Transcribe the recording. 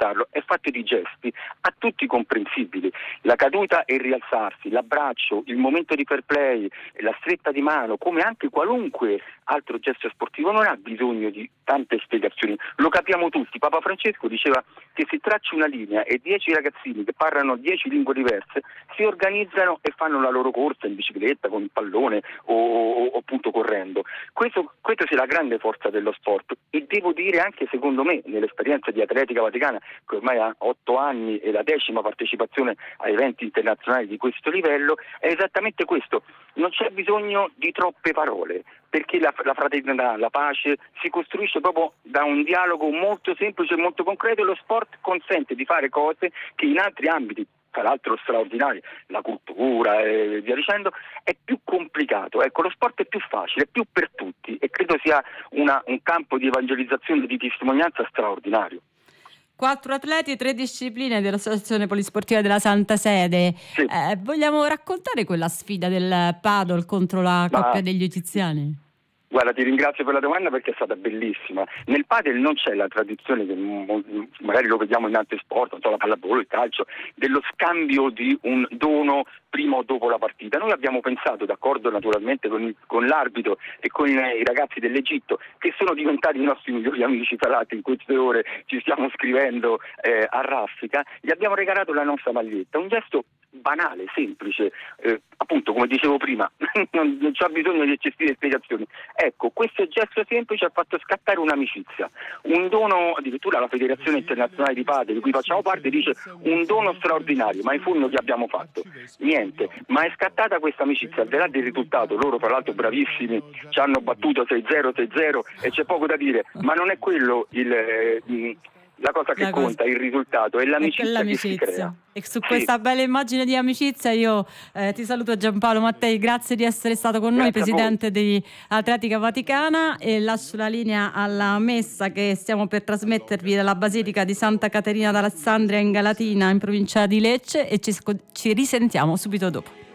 raccontarlo, è fatto di gesti a tutti comprensibili. La caduta e il rialzarsi, l'abbraccio, il momento di fair play, la stretta di mano, come anche qualunque altro gesto sportivo, non ha bisogno di tante spiegazioni, lo capiamo tutti. Papa Francesco diceva che si traccia una linea e 10 ragazzini che parlano 10 lingue diverse si organizzano e fanno la loro corsa in bicicletta, con il pallone o appunto correndo. Questo sia la grande forza dello sport, e devo dire anche, secondo me, nell'esperienza di Atletica Vaticana, che ormai ha 8 anni e la 10ª partecipazione a eventi internazionali di questo livello, è esattamente questo: non c'è bisogno di troppe parole, perché la fraternità, la pace si costruisce proprio da un dialogo molto semplice e molto concreto, e lo sport consente di fare cose che in altri ambiti, tra l'altro straordinari, la cultura e via dicendo, è più complicato. Ecco, lo sport è più facile, è più per tutti, e credo sia un campo di evangelizzazione e di testimonianza straordinario. 4 atleti, 3 discipline dell'Associazione Polisportiva della Santa Sede. Sì. Vogliamo raccontare quella sfida del paddle contro la coppia degli egiziani? Guarda, ti ringrazio per la domanda, perché è stata bellissima. Nel padel non c'è la tradizione, che magari lo vediamo in altri sport, la pallavolo, il calcio, dello scambio di un dono prima o dopo la partita. Noi abbiamo pensato, d'accordo naturalmente con l'arbitro e con i ragazzi dell'Egitto, che sono diventati i nostri migliori amici, tra l'altro in queste ore ci stiamo scrivendo a raffica, gli abbiamo regalato la nostra maglietta, un gesto banale, semplice, appunto come dicevo prima, non c'è bisogno di eccessive spiegazioni. Ecco, questo gesto semplice ha fatto scattare un'amicizia, un dono. Addirittura la Federazione Internazionale di Padel, di cui facciamo parte, dice un dono straordinario, ma in fondo che abbiamo fatto? Niente, ma è scattata questa amicizia, al di là del risultato. Loro, tra l'altro, bravissimi, ci hanno battuto 6-0 e c'è poco da dire, ma non è quello la cosa che conta, il risultato, è l'amicizia che si crea. E su questa bella immagine di amicizia io ti saluto, Giampaolo Mattei, grazie di essere stato con noi, presidente di Atletica Vaticana, e lascio la linea alla messa che stiamo per trasmettervi dalla Basilica di Santa Caterina d'Alessandria in Galatina, in provincia di Lecce, e ci risentiamo subito dopo.